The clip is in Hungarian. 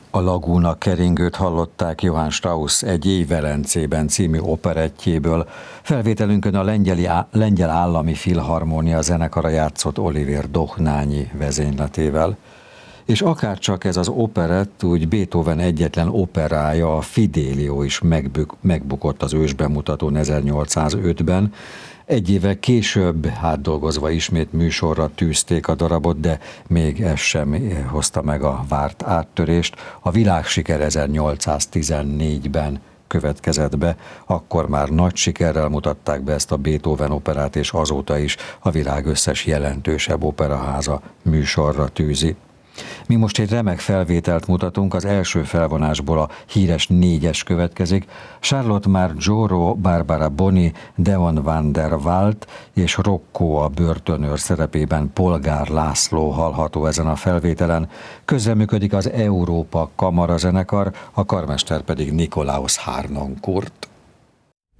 A Laguna keringőt hallották Johann Strauss Egy éj Velencében című operettjéből. Felvételünkön a Lengyel Állami Filharmónia zenekara játszott Olivér Dohnányi vezényletével. És akárcsak ez az operett, úgy Beethoven egyetlen operája, a Fidelio is megbukott az ősbemutatón 1805-ben. Egy évvel később átdolgozva ismét műsorra tűzték a darabot, de még ez sem hozta meg a várt áttörést. A világsiker 1814-ben következett be, akkor már nagy sikerrel mutatták be ezt a Beethoven operát, és azóta is a világ összes jelentősebb operaháza műsorra tűzi. Mi most egy remek felvételt mutatunk, az első felvonásból a híres 4-es következik. Charlotte Marjoro, Barbara Boni, Deon van der Walt és Rocco a börtönőr szerepében Polgár László hallható ezen a felvételen. Közreműködik az Európa Kamara zenekar, a karmester pedig Nikolaus Harnoncourt.